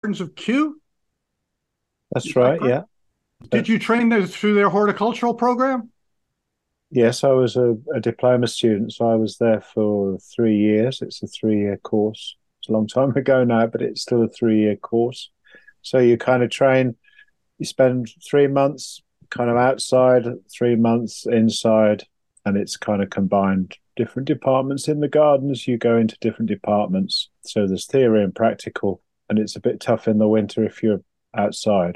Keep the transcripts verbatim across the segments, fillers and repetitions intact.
of Kew? That's Is that right, correct? yeah. Uh, Did you train there through their horticultural program? yes, I was a, a diploma student, so I was there for three years. It's a three-year course. It's a long time ago now, but it's still a three-year course. So you kind of train, you spend three months kind of outside, three months inside, and it's kind of combined different departments in the gardens. You go into different departments. So there's theory and practical, and it's a bit tough in the winter if you're outside.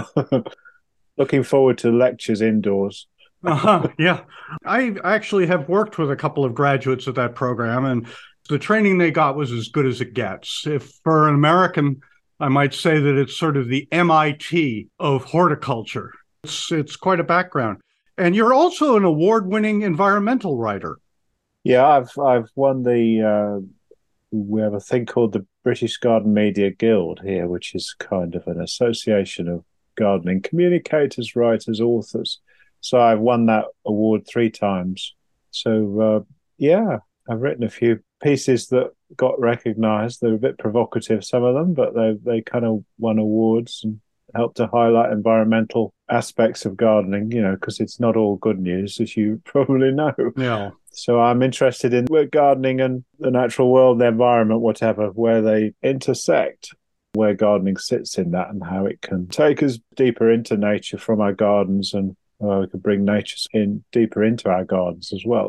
Looking forward to lectures indoors. Uh-huh, yeah. I actually have worked with a couple of graduates of that program, and the training they got was as good as it gets. If for an American, I might say that it's sort of the M I T of horticulture. It's it's quite a background. And you're also an award-winning environmental writer. Yeah, I've I've won the uh, we have a thing called the British Garden Media Guild here, which is kind of an association of gardening communicators, writers, authors. So I've won that award three times. So uh, yeah, I've written a few pieces that got recognised. They're a bit provocative, some of them, but they they kind of won awards and helped to highlight environmental aspects of gardening. You know, because it's not all good news, as you probably know. Yeah. So I'm interested in where gardening and the natural world, the environment, whatever, where they intersect, where gardening sits in that and how it can take us deeper into nature from our gardens and uh, we can bring nature in deeper into our gardens as well.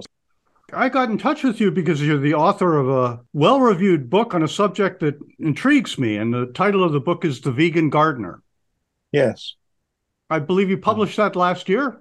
I got in touch with you because you're the author of a well-reviewed book on a subject that intrigues me, and the title of the book is The Vegan Gardener. Yes. I believe you published that last year.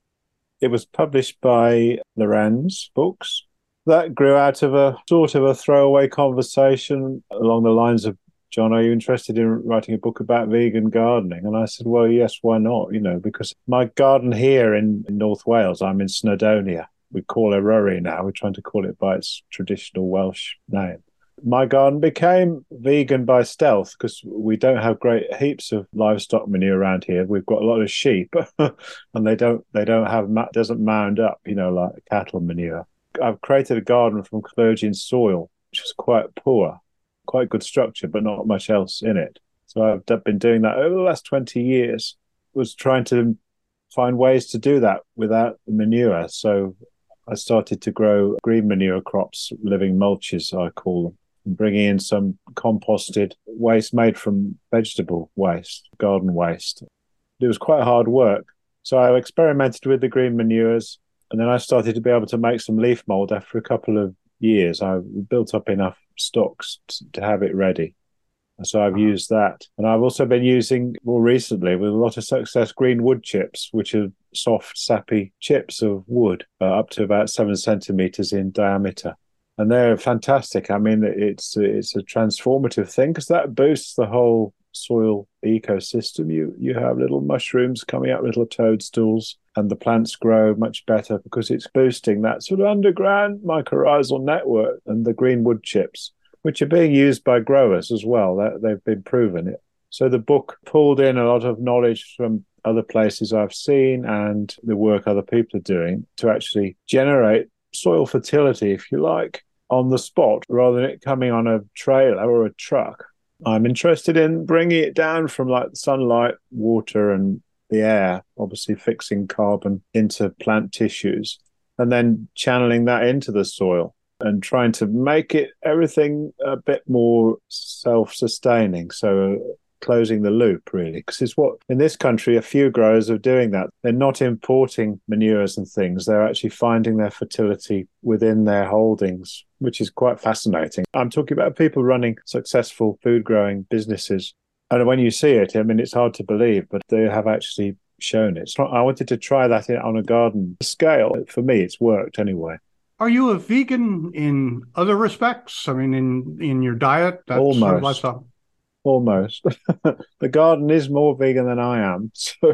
It was published by Lorenz Books. That grew out of a sort of a throwaway conversation along the lines of, John, are you interested in writing a book about vegan gardening? And I said, well, yes, why not? You know, because my garden here in, in North Wales, I'm in Snowdonia. We call it Rurry now. We're trying to call it by its traditional Welsh name. My garden became vegan by stealth because we don't have great heaps of livestock manure around here. We've got a lot of sheep, and they don't they don't have doesn't mound up, you know, like cattle manure. I've created a garden from virgin soil, which is quite poor, quite good structure, but not much else in it. So I've been doing that over the last twenty years. Was trying to find ways to do that without the manure. So I started to grow green manure crops, living mulches, I call them. Bringing in some composted waste made from vegetable waste, garden waste. It was quite hard work. So I experimented with the green manures, and then I started to be able to make some leaf mold after a couple of years. I built up enough stocks to have it ready. So I've Uh-huh. used that. And I've also been using more recently with a lot of success green wood chips, which are soft, sappy chips of wood, uh, up to about seven centimeters in diameter. And they're fantastic. I mean, it's it's a transformative thing because that boosts the whole soil ecosystem. You you have little mushrooms coming up, little toadstools, and the plants grow much better because it's boosting that sort of underground mycorrhizal network. And the green wood chips, which are being used by growers as well, that they've been proven it. So the book pulled in a lot of knowledge from other places I've seen and the work other people are doing to actually generate soil fertility, if you like, on the spot rather than it coming on a trailer or a truck. I'm interested in bringing it down from like sunlight, water, and the air, obviously fixing carbon into plant tissues, and then channeling that into the soil and trying to make it everything a bit more self-sustaining. So closing the loop, really, because it's what in this country a few growers are doing that. They're not importing manures and things. They're actually finding their fertility within their holdings, which is quite fascinating. I'm talking about people running successful food growing businesses. And when you see it, I mean, it's hard to believe, but they have actually shown it. It's not, I wanted to try that on a garden scale. For me, it's worked anyway. Are you a vegan in other respects? I mean, in in your diet, that sort of Almost. lifestyle. Almost. The garden is more vegan than I am. So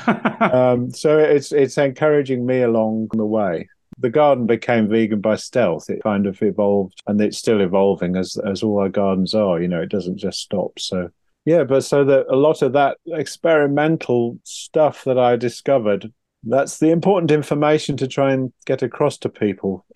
um, so it's it's encouraging me along the way. The garden became vegan by stealth. It kind of evolved, and it's still evolving as as all our gardens are. You know, it doesn't just stop. So yeah, but so that a lot of that experimental stuff that I discovered, that's the important information to try and get across to people.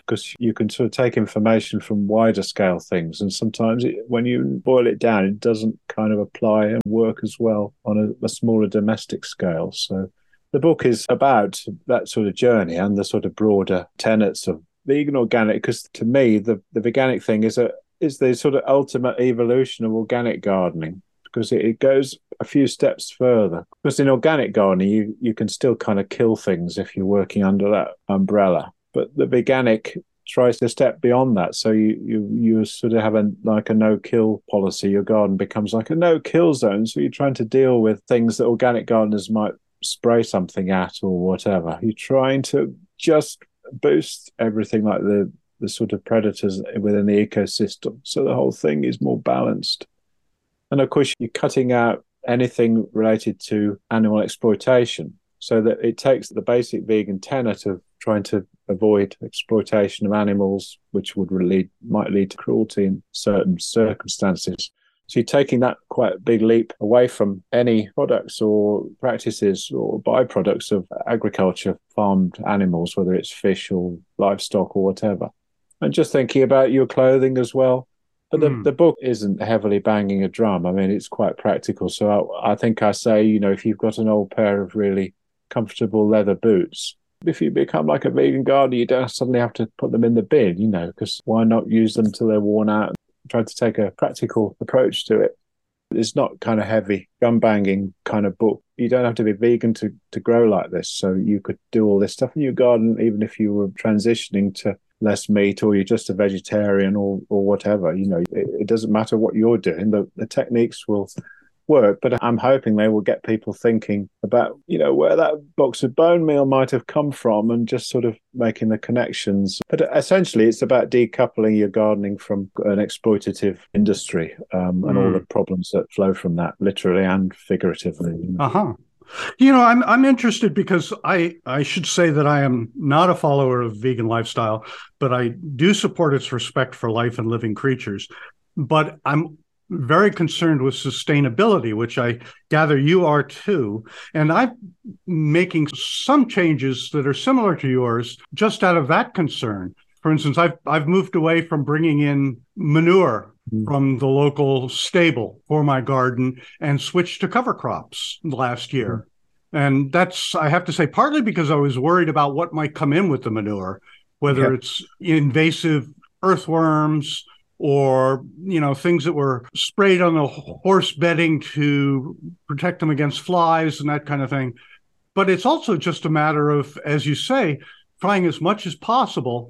because you can sort of take information from wider scale things, and sometimes it, when you boil it down, it doesn't kind of apply and work as well on a, a smaller domestic scale. So the book is about that sort of journey and the sort of broader tenets of vegan organic, because to me, the, the veganic thing is a is the sort of ultimate evolution of organic gardening, because it, it goes a few steps further. Because in organic gardening, you, you can still kind of kill things if you're working under that umbrella. But the veganic tries to step beyond that. So you you, you sort of have a like a no-kill policy. Your garden becomes like a no-kill zone. So you're trying to deal with things that organic gardeners might spray something at or whatever. You're trying to just boost everything, like the the sort of predators within the ecosystem, so the whole thing is more balanced. And of course, you're cutting out anything related to animal exploitation, so that it takes the basic vegan tenet of trying to avoid exploitation of animals, which would lead, might lead to cruelty in certain circumstances. So you're taking that quite a big leap away from any products or practices or byproducts of agriculture, farmed animals, whether it's fish or livestock or whatever. And just thinking about your clothing as well. But the, mm. the book isn't heavily banging a drum. I mean, it's quite practical. So I, I think I say, you know, if you've got an old pair of really comfortable leather boots, if you become like a vegan gardener, you don't suddenly have to put them in the bin, you know, because why not use them till they're worn out? Try to take a practical approach to it. It's not kind of heavy, gun banging kind of book. You don't have to be vegan to, to grow like this. So you could do all this stuff in your garden, even if you were transitioning to less meat, or you're just a vegetarian, or or whatever. You know, it, it doesn't matter what you're doing. The, the techniques will work, but I'm hoping they will get people thinking about, you know, where that box of bone meal might have come from, and just sort of making the connections. But essentially, it's about decoupling your gardening from an exploitative industry um, and mm. all the problems that flow from that, literally and figuratively. You know? Uh-huh. You know, I'm I'm interested because I, I should say that I am not a follower of vegan lifestyle, but I do support its respect for life and living creatures. But I'm very concerned with sustainability, which I gather you are too. And I'm making some changes that are similar to yours just out of that concern. For instance, I've I've moved away from bringing in manure mm. from the local stable for my garden and switched to cover crops last year. Mm. And that's, I have to say, partly because I was worried about what might come in with the manure, whether yeah. it's invasive earthworms or, you know, things that were sprayed on the horse bedding to protect them against flies and that kind of thing. But it's also just a matter of, as you say, trying as much as possible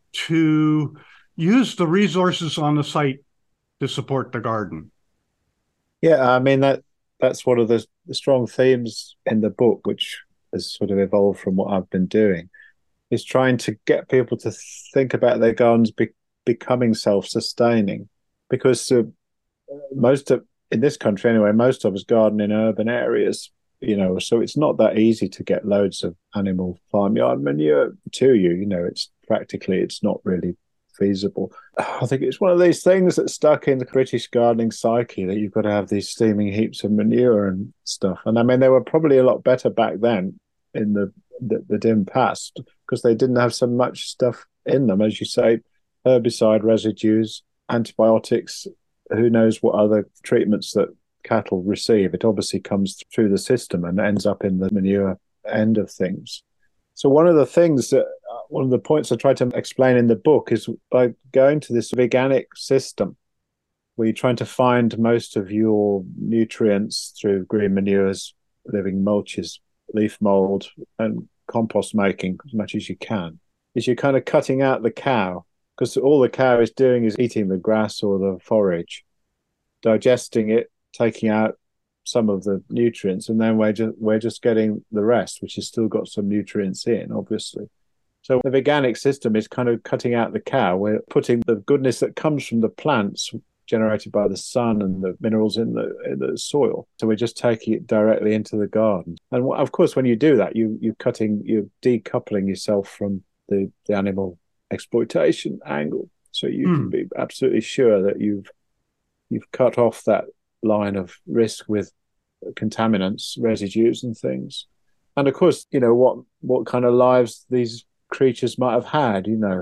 to use the resources on the site to support the garden. Yeah, I mean, that that's one of the, the strong themes in the book, which has sort of evolved from what I've been doing, is trying to get people to think about their gardens be, becoming self-sustaining. Because uh, most of, in this country anyway, most of us garden in urban areas, you know, so it's not that easy to get loads of animal farmyard manure to you. You know, it's practically, it's not really feasible. I think it's one of these things that's stuck in the British gardening psyche, that you've got to have these steaming heaps of manure and stuff. And I mean, they were probably a lot better back then in the, the, the dim past, because they didn't have so much stuff in them, as you say, herbicide residues, antibiotics, who knows what other treatments that cattle receive. It obviously comes through the system and ends up in the manure end of things. So one of the things that, uh, one of the points I try to explain in the book is by going to this veganic system where you're trying to find most of your nutrients through green manures, living mulches, leaf mold, and compost making as much as you can, is you're kind of cutting out the cow, because all the cow is doing is eating the grass or the forage, digesting it, taking out some of the nutrients, and then we're just we're just getting the rest, which has still got some nutrients in, obviously. So the veganic system is kind of cutting out the cow. We're putting the goodness that comes from the plants generated by the sun and the minerals in the in the soil. So we're just taking it directly into the garden. And of course, when you do that, you you're cutting, you're decoupling yourself from the, the animal exploitation angle. So you mm. can be absolutely sure that you've you've cut off that line of risk with contaminants, residues and things. And of course, you know, what what kind of lives these creatures might have had, you know.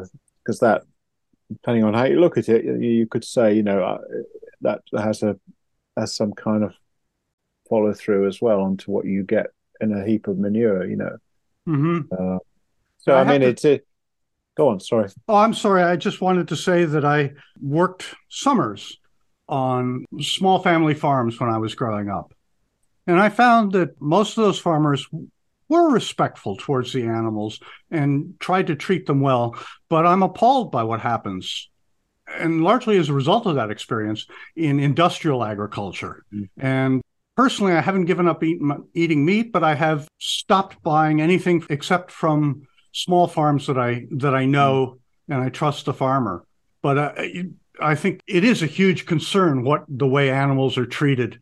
because that, depending on how you look at it, you, you could say, you know, uh, that has a has some kind of follow through as well onto what you get in a heap of manure, you know. Mm-hmm. Uh, so I I have mean, to. it's it. Go on, sorry. Oh, I'm sorry. I just wanted to say that I worked summers on small family farms when I was growing up. And I found that most of those farmers were respectful towards the animals and tried to treat them well. But I'm appalled by what happens, and largely as a result of that experience, in industrial agriculture. Mm-hmm. And personally, I haven't given up eat, eating meat, but I have stopped buying anything except from small farms that I that I know and I trust the farmer. But uh, I think it is a huge concern what the way animals are treated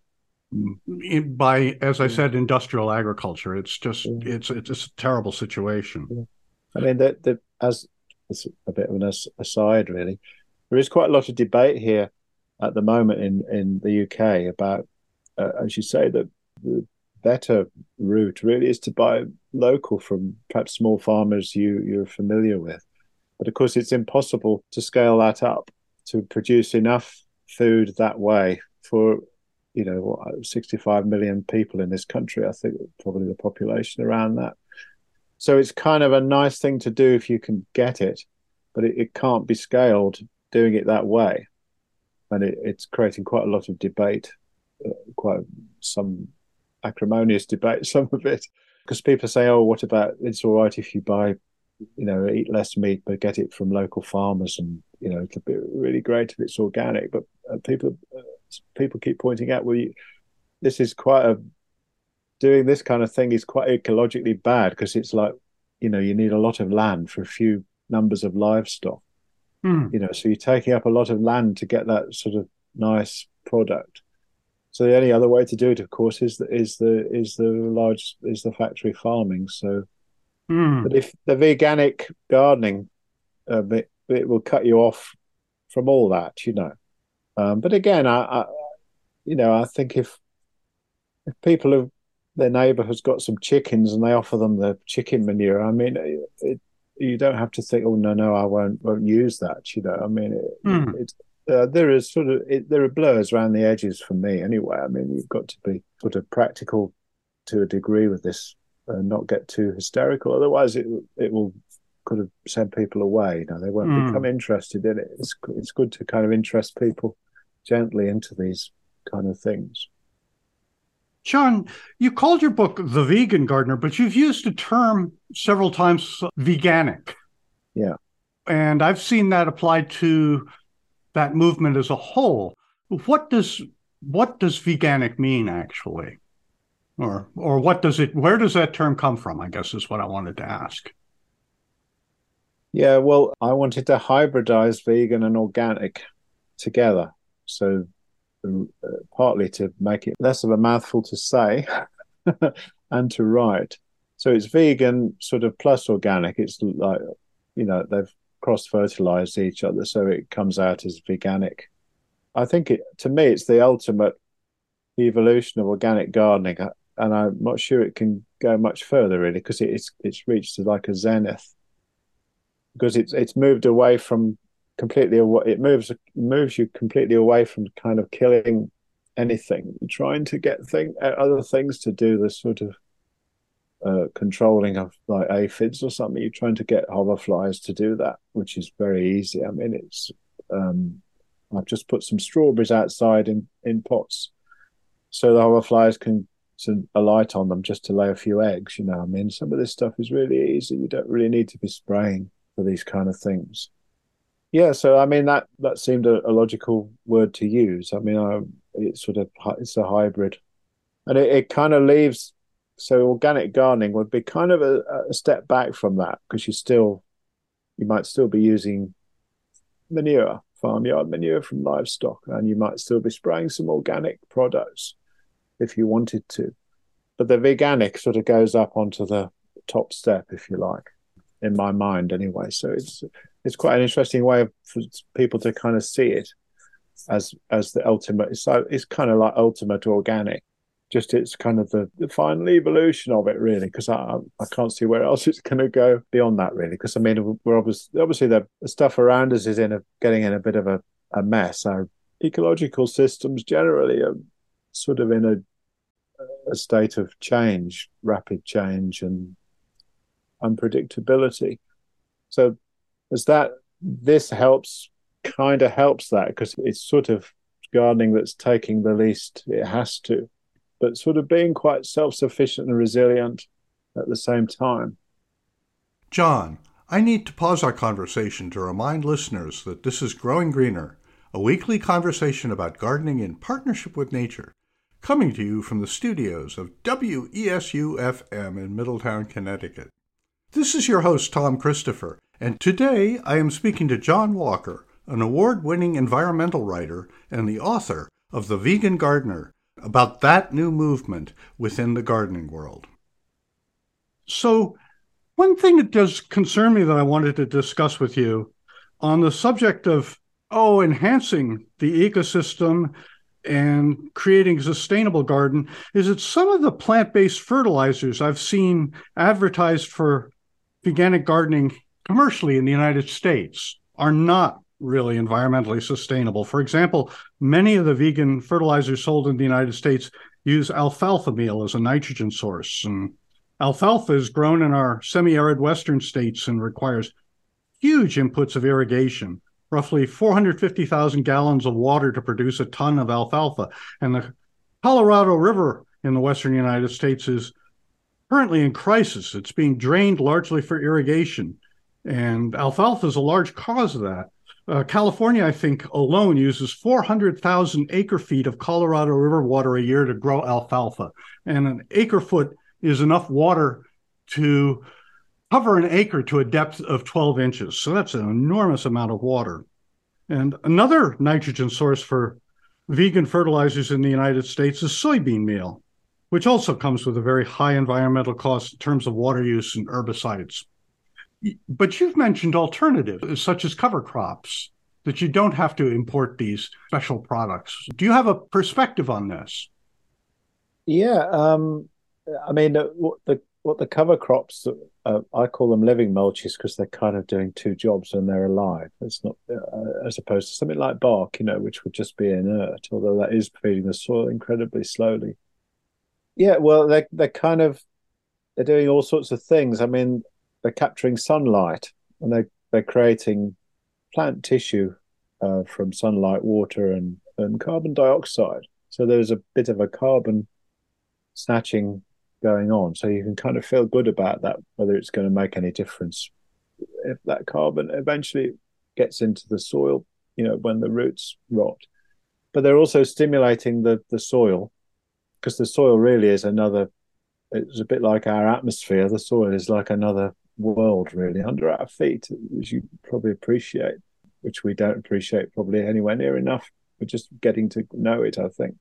by, as I said, industrial agriculture. It's just yeah. it's it's a terrible situation. Yeah. I mean, the, the, as it's a bit of an aside, really, there is quite a lot of debate here at the moment in, in the U K about, uh, as you say, that the better route really is to buy local from perhaps small farmers you you're familiar with. But of course, it's impossible to scale that up to produce enough food that way for, you know, sixty-five million people in this country. I think probably the population around that. So it's kind of a nice thing to do if you can get it, but it, it can't be scaled doing it that way. And it, it's creating quite a lot of debate, uh, quite some acrimonious debate, some of it, because people say, oh, what about, it's all right if you buy, you know, eat less meat, but get it from local farmers, and, you know, it'll be really great if it's organic. But uh, people uh, people keep pointing out, well, you, this is quite a, doing this kind of thing is quite ecologically bad, because it's like, you know, you need a lot of land for a few numbers of livestock. Mm. You know, so you're taking up a lot of land to get that sort of nice product. So the only other way to do it, of course, is the is the is the large is the factory farming. So, mm. but if the veganic gardening, uh, it, it will cut you off from all that, you know. Um, but again, I, I, you know, I think if if people have, their neighbour has got some chickens and they offer them the chicken manure, I mean, it, it, you don't have to think, oh no, no, I won't won't use that. You know, I mean, it, mm. it's. Uh, there is sort of it, there are blurs around the edges for me anyway. I mean, you've got to be sort of practical to a degree with this and not get too hysterical. Otherwise, it it will kind of send people away. You know, they won't mm. become interested in it. It's it's good to kind of interest people gently into these kind of things. John, you called your book The Vegan Gardener, but you've used the term several times, veganic. Yeah, and I've seen that applied to that movement as a whole. What does what does veganic mean, actually? Or or what does it, where does that term come from, I guess, is what I wanted to ask. Yeah, well, I wanted to hybridize vegan and organic together. So uh, partly to make it less of a mouthful to say and to write. So it's vegan sort of plus organic. It's like, you know, they've cross-fertilize each other, so it comes out as veganic. I think it, to me, it's the ultimate evolution of organic gardening, and I'm not sure it can go much further really, because it, it's it's reached like a zenith, because it's it's moved away from completely away. It moves moves you completely away from kind of killing anything, trying to get thing other things to do the sort of Uh, controlling of like aphids or something. You're trying to get hoverflies to do that, which is very easy. I mean, it's um, I've just put some strawberries outside in, in pots so the hoverflies can to alight on them just to lay a few eggs. You know, I mean, some of this stuff is really easy. You don't really need to be spraying for these kind of things. Yeah, so I mean that that seemed a, a logical word to use. I mean, I, it's sort of it's a hybrid, and it, it kind of leaves. So organic gardening would be kind of a, a step back from that, because you still, you might still be using manure, farmyard manure from livestock, and you might still be spraying some organic products if you wanted to. But the veganic sort of goes up onto the top step, if you like, in my mind anyway. So it's it's quite an interesting way for people to kind of see it as as the ultimate. It's, it's kind of like ultimate organic. just it's kind of the, the final evolution of it, really, because I I can't see where else it's going to go beyond that, really. Because I mean, we're obviously obviously the, the stuff around us is in a getting in a bit of a, a mess. Our ecological systems generally are sort of in a, a state of change, rapid change, and unpredictability. So, as that this helps, kind of helps that because it's sort of gardening that's taking the least it has to, but sort of being quite self-sufficient and resilient at the same time. John, I need to pause our conversation to remind listeners that this is Growing Greener, a weekly conversation about gardening in partnership with nature, coming to you from the studios of W E S U F M in Middletown, Connecticut. This is your host, Tom Christopher, and today I am speaking to John Walker, an award-winning environmental writer and the author of The Vegan Gardener, about that new movement within the gardening world. So, one thing that does concern me that I wanted to discuss with you on the subject of, oh, enhancing the ecosystem and creating a sustainable garden is that some of the plant-based fertilizers I've seen advertised for organic gardening commercially in the United States are not really environmentally sustainable. For example, many of the vegan fertilizers sold in the United States use alfalfa meal as a nitrogen source. And alfalfa is grown in our semi-arid western states and requires huge inputs of irrigation, roughly four hundred fifty thousand gallons of water to produce a ton of alfalfa. And the Colorado River in the western United States is currently in crisis. It's being drained largely for irrigation. And alfalfa is a large cause of that. Uh, California, I think, alone uses four hundred thousand acre feet of Colorado River water a year to grow alfalfa. And an acre foot is enough water to cover an acre to a depth of twelve inches. So that's an enormous amount of water. And another nitrogen source for vegan fertilizers in the United States is soybean meal, which also comes with a very high environmental cost in terms of water use and herbicides. But you've mentioned alternatives, such as cover crops, that you don't have to import these special products. Do you have a perspective on this? Yeah, um, I mean, uh, what the what the cover crops, uh, I call them living mulches because they're kind of doing two jobs when they're alive. It's not uh, as opposed to something like bark, you know, which would just be inert, although that is feeding the soil incredibly slowly. Yeah, well, they they're kind of they're doing all sorts of things. I mean, they're capturing sunlight and they they're creating plant tissue uh, from sunlight, water, and and carbon dioxide. So there's a bit of a carbon snatching going on. So you can kind of feel good about that, whether it's going to make any difference. If that carbon eventually gets into the soil, you know, when the roots rot. But they're also stimulating the the soil, because the soil really is another, it's a bit like our atmosphere. The soil is like another world, really, under our feet, which you probably appreciate, which we don't appreciate probably anywhere near enough. We're just getting to know it, I think.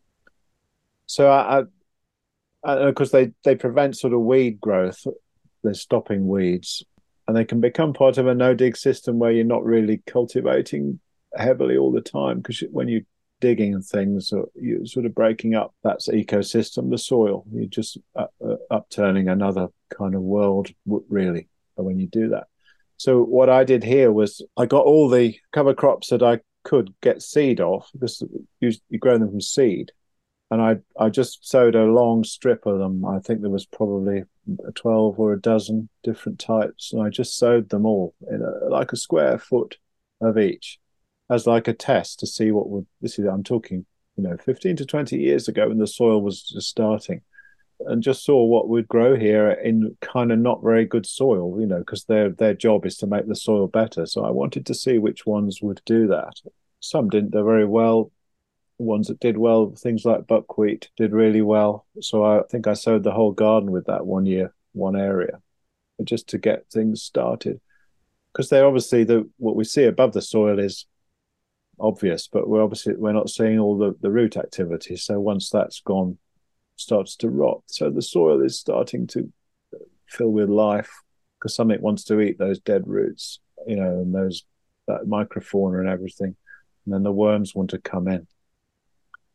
So I, I because they, they prevent sort of weed growth. They're stopping weeds, and they can become part of a no-dig system where you're not really cultivating heavily all the time, because when you're digging and things, you're sort of breaking up that ecosystem, the soil. You're just uh, uh, upturning another kind of world, really, when you do that. So what I did here was I got all the cover crops that I could get seed off, because you, you grow them from seed. And I I just sowed a long strip of them. I think there was probably twelve or a dozen different types. And I just sowed them all in a, like a square foot of each, as like a test to see what would, this is, I'm talking, you know, fifteen to twenty years ago when the soil was just starting, and just saw what would grow here in kind of not very good soil, you know, because their, their job is to make the soil better. So I wanted to see which ones would do that. Some didn't do very well. Ones that did well, things like buckwheat, did really well. So I think I sowed the whole garden with that one year, one area, just to get things started. Because they're obviously, the what we see above the soil is obvious, but we're obviously we're not seeing all the, the root activity. So once that's gone, starts to rot. So the soil is starting to fill with life, because something wants to eat those dead roots, you know, and those that microfauna and everything. And then the worms want to come in.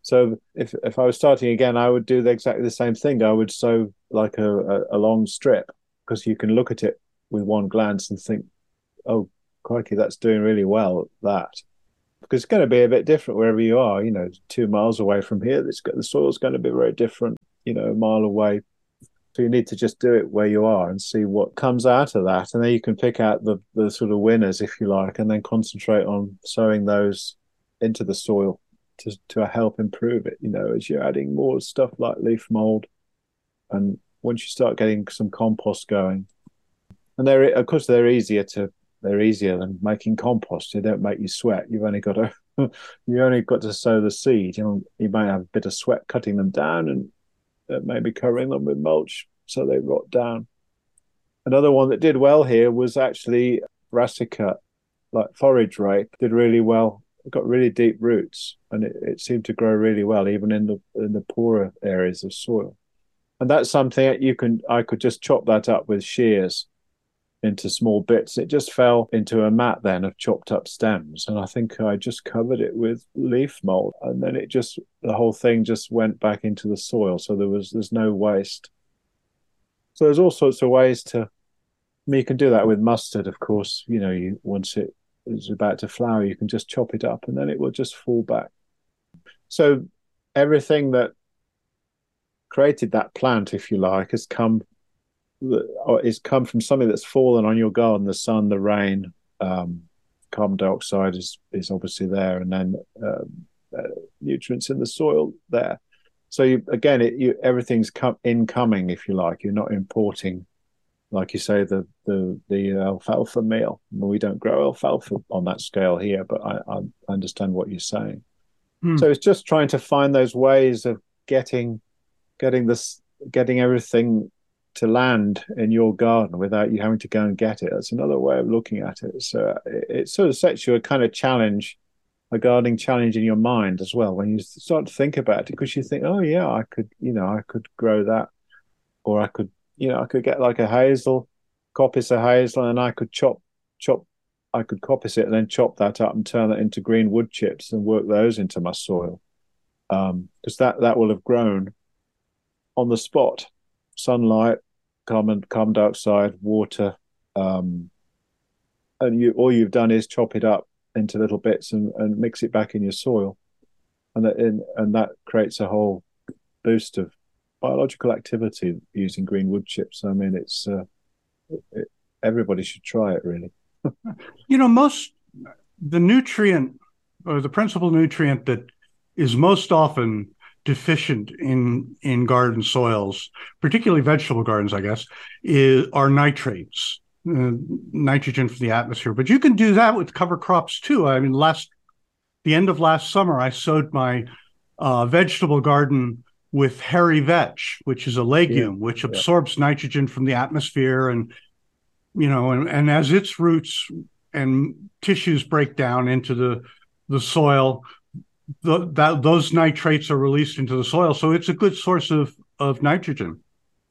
So if if I was starting again, I would do the, exactly the same thing. I would sow like a, a, a long strip, because you can look at it with one glance and think, oh, crikey, that's doing really well, that. Because it's going to be a bit different wherever you are. You know, two miles away from here, it's got, the soil's going to be very different, you know, a mile away. So you need to just do it where you are and see what comes out of that. And then you can pick out the, the sort of winners, if you like, and then concentrate on sowing those into the soil to, to help improve it, you know, as you're adding more stuff like leaf mold. And once you start getting some compost going, and they're, of course, they're easier to, they're easier than making compost. They don't make you sweat. You've only got to, you only got to sow the seed. You know, you might have a bit of sweat cutting them down and uh, maybe covering them with mulch so they rot down. Another one that did well here was actually brassica, like forage rape, did really well. It got really deep roots, and it, it seemed to grow really well, even in the in the poorer areas of soil. And that's something that you can, I could just chop that up with shears into small bits. It just fell into a mat then of chopped up stems. And I think I just covered it with leaf mold. And then it just, the whole thing just went back into the soil. So there was, there's no waste. So there's all sorts of ways to, I mean, you can do that with mustard, of course. You know, you once it is about to flower, you can just chop it up and then it will just fall back. So everything that created that plant, if you like, has come or is come from something that's fallen on your garden: the sun, the rain, um, carbon dioxide is is obviously there, and then um, uh, nutrients in the soil there. So you, again, it, you, everything's come incoming, if you like. You're not importing, like you say, the the the alfalfa meal. Well, we don't grow alfalfa on that scale here, but I, I understand what you're saying. Hmm. So it's just trying to find those ways of getting getting this getting everything to land in your garden without you having to go and get it. That's another way of looking at it. So it, it sort of sets you a kind of challenge, a gardening challenge in your mind as well, when you start to think about it, because you think, oh yeah, I could, you know, I could grow that, or I could, you know, I could get like a hazel, coppice of hazel, and I could chop, chop, I could coppice it and then chop that up and turn it into green wood chips and work those into my soil, because um, that that will have grown on the spot. Sunlight, carbon carbon dioxide, water, um, and you all you've done is chop it up into little bits and, and mix it back in your soil, and that in, and that creates a whole boost of biological activity using green wood chips. I mean, it's uh, it, everybody should try it, really. You know, most the nutrient or the principal nutrient that is most often deficient in in garden soils, particularly vegetable gardens, I guess, is are nitrates, uh, nitrogen from the atmosphere. But you can do that with cover crops too. I mean, last the end of last summer, I sowed my uh, vegetable garden with hairy vetch, which is a legume yeah, which absorbs yeah. nitrogen from the atmosphere, and you know, and, and as its roots and tissues break down into the the soil, The, that those nitrates are released into the soil, so it's a good source of of nitrogen.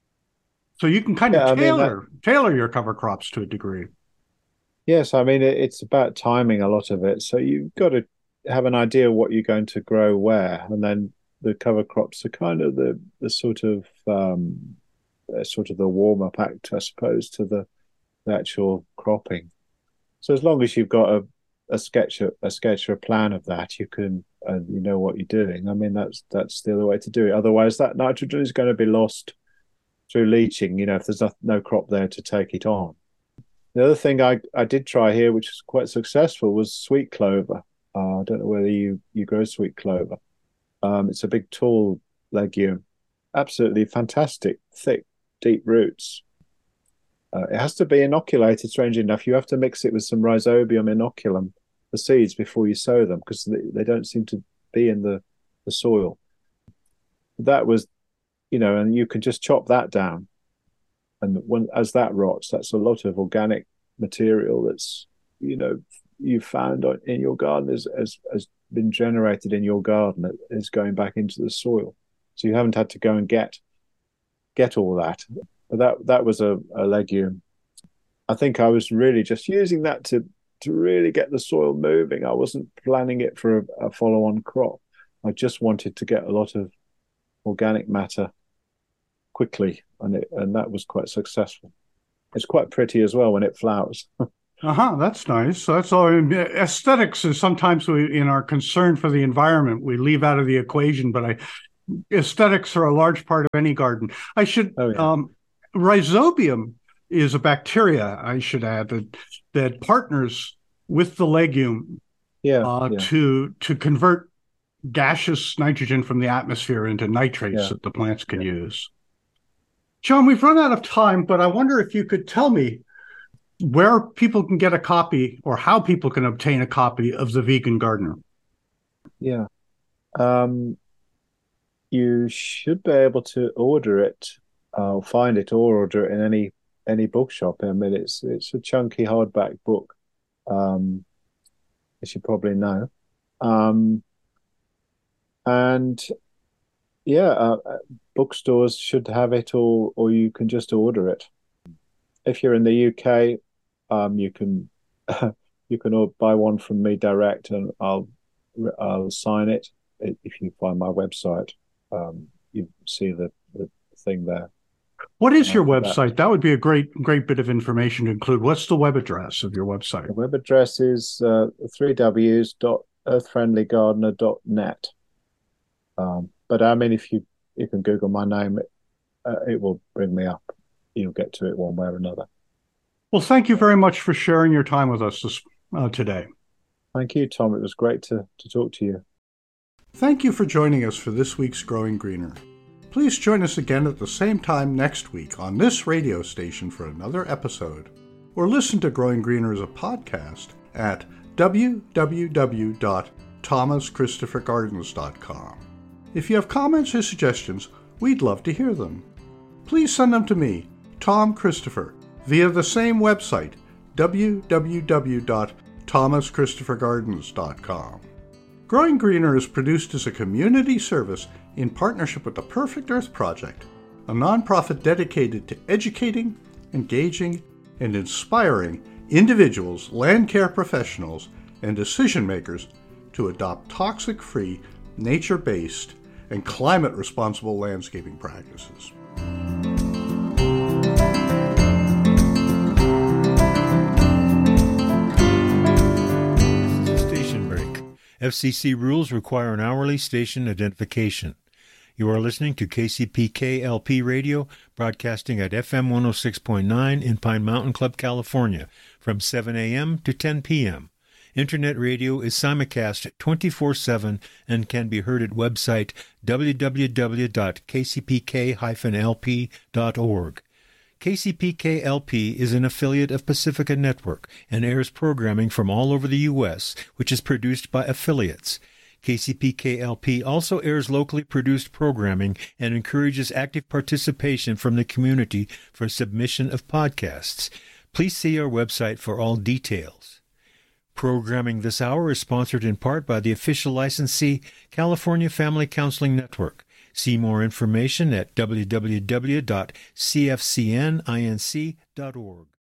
So you can kind yeah, of tailor I mean, that, tailor your cover crops to a degree. Yes, I mean it, it's about timing a lot of it. So you've got to have an idea what you're going to grow where, and then the cover crops are kind of the the sort of um, sort of the warm up act, I suppose, to the, the actual cropping. So as long as you've got a a sketch a sketch or a plan of that, you can. And you know what you're doing. I mean, that's that's the other way to do it. Otherwise, that nitrogen is going to be lost through leaching, you know, if there's no, no crop there to take it on. The other thing I, I did try here, which was quite successful, was sweet clover. Uh, I don't know whether you, you grow sweet clover. Um, it's a big, tall legume. Absolutely fantastic, thick, deep roots. Uh, it has to be inoculated, strangely enough. You have to mix it with some Rhizobium inoculum, the seeds, before you sow them, because they, they don't seem to be in the, the soil. That was, you know, and you can just chop that down. And when as that rots, that's a lot of organic material that's, you know, you found in your garden has, has, has been generated in your garden that is going back into the soil. So you haven't had to go and get get all that. But that that was a, a legume. I think I was really just using that to to really get the soil moving. I wasn't planning it for a, a follow-on crop. I just wanted to get a lot of organic matter quickly, and it and that was quite successful. It's quite pretty as well when it flowers. Uh-huh, that's nice. So that's all. Aesthetics is sometimes we, in our concern for the environment, we leave out of the equation, but I, aesthetics are a large part of any garden. I should, Oh, yeah. um, Rhizobium is a bacteria, I should add, that, that partners with the legume Yeah, uh, yeah. to to convert gaseous nitrogen from the atmosphere into nitrates Yeah. that the plants can Yeah. use. John, we've run out of time, but I wonder if you could tell me where people can get a copy or how people can obtain a copy of The Vegan Gardener. Yeah. Um, you should be able to order it, uh, find it or order it in any any bookshop. I mean, it's it's a chunky hardback book, um, as you probably know. Um, and yeah, uh, bookstores should have it, or or you can just order it. If you're in the U K, um, you can you can buy one from me direct, and I'll I'll sign it. If you find my website, um, you see the, the thing there. What is your Uh, website? that. That would be a great great bit of information to include. What's the web address of your The website? web address is uh, three w's dot earth friendly gardener dot net. Um, but I mean, if you you can Google my name, it, uh, it will bring me up. You'll get to it one way or another. Well, thank you very much for sharing your time with us this, uh, today. Thank you, Tom. It was great to, to talk to you. Thank you for joining us for this week's Growing Greener. Please join us again at the same time next week on this radio station for another episode, or listen to Growing Greener as a podcast at w w w dot thomas christopher gardens dot com. If you have comments or suggestions, we'd love to hear them. Please send them to me, Tom Christopher, via the same website, w w w dot thomas christopher gardens dot com. Growing Greener is produced as a community service in partnership with the Perfect Earth Project, a nonprofit dedicated to educating, engaging, and inspiring individuals, land care professionals, and decision makers to adopt toxic-free, nature-based, and climate-responsible landscaping practices. F C C rules require an hourly station identification. You are listening to K C P K L P Radio, broadcasting at F M one oh six point nine in Pine Mountain Club, California, from seven a.m. to ten p.m. Internet radio is simulcast twenty-four seven and can be heard at website w w w dot k c p k dash l p dot org. K C P K L P is an affiliate of Pacifica Network and airs programming from all over the U S, which is produced by affiliates. K C P K L P also airs locally produced programming and encourages active participation from the community for submission of podcasts. Please see our website for all details. Programming this hour is sponsored in part by the official licensee, California Family Counseling Network. See more information at w w w dot c f c n inc dot org.